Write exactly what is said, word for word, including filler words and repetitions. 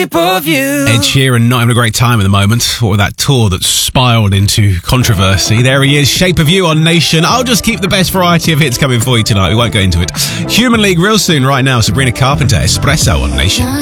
shape of you. Ed Sheeran not having a great time at the moment. What with that tour that spiraled into controversy. There he is, Shape of You on Nation. I'll just keep the best variety of hits coming for you tonight. We won't go into it. Human League real soon right now. Sabrina Carpenter, Espresso on Nation.